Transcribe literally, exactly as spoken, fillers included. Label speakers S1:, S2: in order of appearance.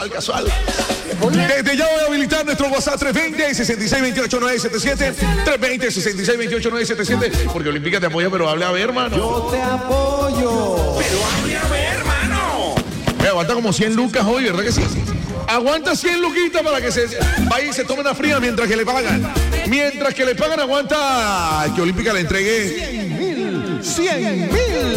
S1: casual, casual. Desde ya voy a habilitar nuestro WhatsApp tres veinte, sesenta y seis veintiocho, nueve setenta y siete. tres veinte, sesenta y seis veintiocho, nueve setenta y siete. Porque Olímpica te apoya, pero hable a ver, hermano.
S2: Yo te apoyo.
S1: Pero hable a ver, hermano. Me aguanta como cien lucas hoy, ¿verdad que sí? Aguanta cien luquitas para que se vaya y se tome una fría mientras que le pagan. Mientras que le pagan, aguanta que Olímpica le entregue
S2: cien mil. cien mil.